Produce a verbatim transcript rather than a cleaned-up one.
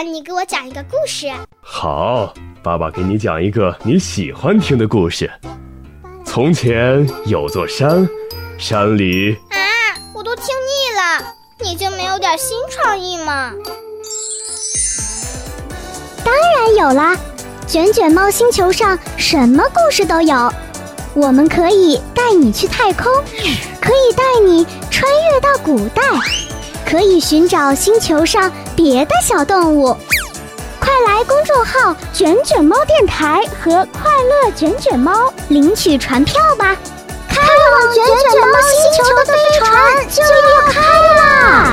你给我讲一个故事。 好，爸爸给你讲一个你喜欢听的故事。从前有座山，山里…… 啊，我都听腻了，你就没有点新创意吗？ 当然有啦，卷卷猫星球上什么故事都有。我们可以带你去太空，可以带你穿越到古代，可以寻找星球上别的小动物。快来公众号卷卷猫电台和快乐卷卷猫领取船票吧，开往卷卷猫星球的飞船就要开啦！